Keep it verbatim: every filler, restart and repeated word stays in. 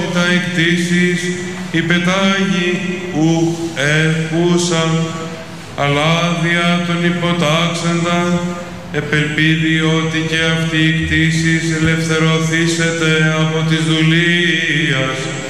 ποιότητα εκτίσεις υπετάγει ουχ επούσαν, αλλά δια τον υποτάξαντα επελπίδει ότι και αυτή η κτήσης ελευθερωθήσετε από της δουλείας